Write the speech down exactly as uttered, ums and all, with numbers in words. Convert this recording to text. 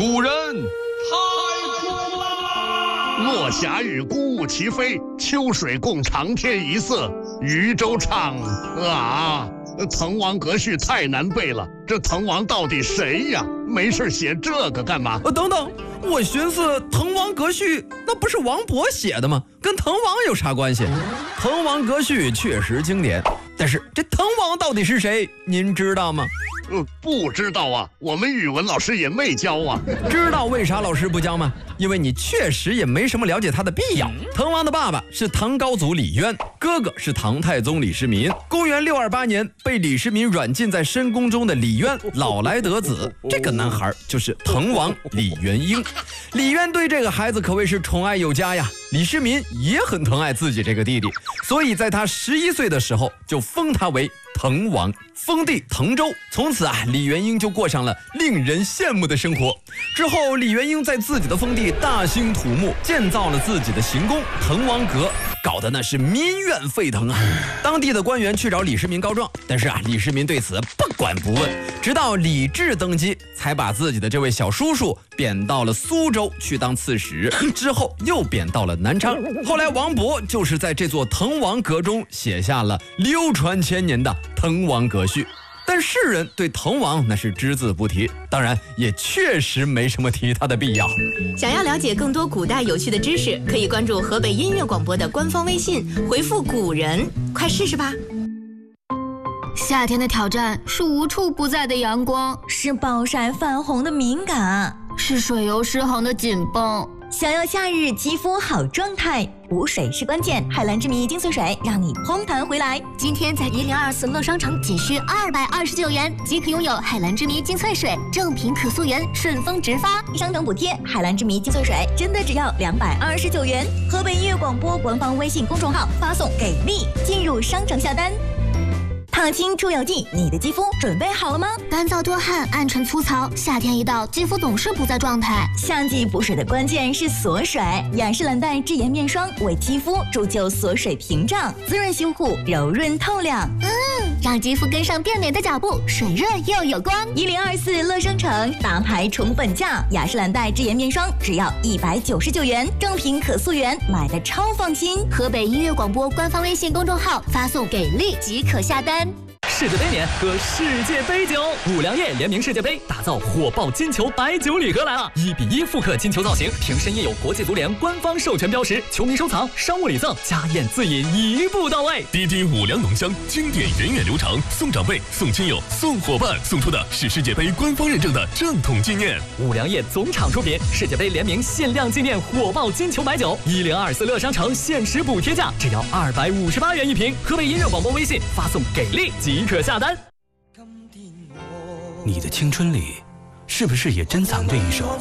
古人太苦了。 落霞与孤鹜齐飞，秋水共长天一色。渔舟唱啊，滕王阁序太难背了，这滕王到底谁呀？没事写这个干嘛？ 呃，等等，我寻思滕王阁序那不是王勃写的吗？跟滕王有啥关系？滕王阁序确实经典，但是这滕王到底是谁？您知道吗？ 呃，不知道啊，我们语文老师也没教啊。 知道为啥老师不教吗？因为你确实也没什么了解他的必要。滕王的爸爸是唐高祖李渊，哥哥是唐太宗李世民。公元六二八年，被李世民软禁在深宫中的李渊老来得子，这个男孩就是滕王李元英。李渊对这个孩子可谓是宠爱有加呀。李世民也很疼爱自己这个弟弟，所以在他十一岁的时候就封他为滕王，封地滕州。从此啊，李元英就过上了令人羡慕的生活。之后，李元英在自己的封地大兴土木，建造了自己的行宫滕王阁，搞得那是民怨沸腾啊！当地的官员去找李世民告状，但是啊，李世民对此不管不问，直到李治登基，才把自己的这位小叔叔贬到了苏州去当刺史，之后又贬到了南昌。后来王勃就是在这座滕王阁中写下了流传千年的滕王阁序。但世人对滕王那是只字不提，当然也确实没什么提他的必要。 想要了解更多古代有趣的知识，可以关注河北音乐广播的官方微信，回复古人，快试试吧。 夏天的挑战是无处不在的阳光， 是暴晒泛红的敏感， 是水油失衡的紧绷。 想要夏日肌肤好状态，补水是关键。海蓝之谜精粹水让你嘭弹回来。 今天在一零二四乐商城仅需二百二十九元即可拥有海蓝之谜精粹水，正品可溯源，顺丰直发， 商城补贴。海蓝之谜精粹水真的只要两百二十九元。河北音乐广播官方微信公众号发送给力，进入商城下单。烫青出油剂，你的肌肤准备好了吗？ 干燥多汗、暗沉粗糙，夏天一到，肌肤总是不在状态。 夏季补水的关键是锁水，雅诗兰黛智妍面霜为肌肤铸就锁水屏障，滋润修护，柔润透亮。 嗯，让肌肤跟上变美的脚步，水润又有光。 一零二四乐商城大牌宠粉价，雅诗兰黛智妍面霜只要一百九十九元，正品可溯源，买的超放心。 河北音乐广播官方微信公众号发送给力即可下单。 世界杯年喝世界杯酒，五粮液联名世界杯，打造火爆金球白酒礼盒来了！一比一复刻金球造型，瓶身印有国际足联官方授权标识，球迷收藏、商务礼赠、家宴自饮一步到位。 滴滴五粮浓香，经典源远流长，送长辈、送亲友、送伙伴，送出的是世界杯官方认证的正统纪念。 五粮液总厂出品，世界杯联名限量纪念火爆金球白酒，一零二四乐商城限时补贴价，只要二百五十八元一瓶。河北音乐广播微信发送给力即可下单。 你的青春里，是不是也珍藏着一首